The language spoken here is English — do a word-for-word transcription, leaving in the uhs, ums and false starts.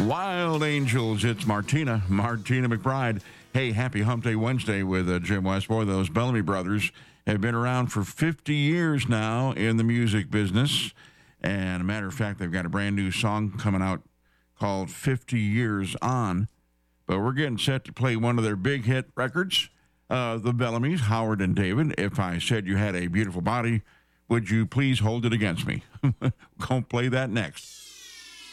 Wild Angels, it's Martina, Martina McBride. Hey, happy Hump Day Wednesday with uh, Jim West. Boy, those Bellamy brothers have been around for fifty years now in the music business. And a matter of fact, they've got a brand new song coming out called fifty Years On. But we're getting set to play one of their big hit records, uh, the Bellamys, Howard and David. If I said you had a beautiful body, would you please hold it against me? Go play that next.